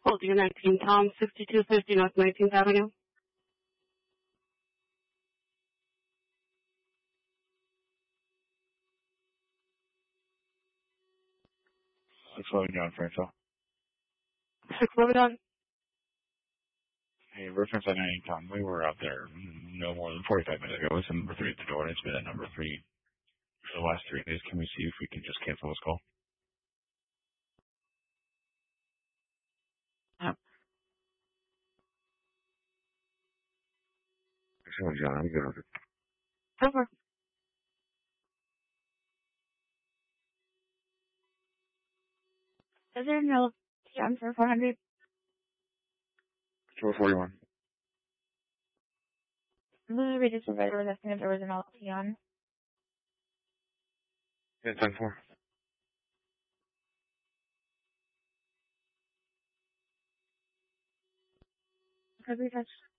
Deer 19 Tom, 6250 North 19th Avenue. Slowing down, Franco. 6 Lebanon. Hey, reference on 19 Tom. We were out there no more than 45 minutes ago with number 3 at the door, and it's been at number 3 for the last 3 days. Can we see if we can just cancel this call? Sure, John, I'm good with it. Over. Is there no TM for 400? 441. The Regis provider was asking if there was an LT on. Yeah, 10-4. Could we touch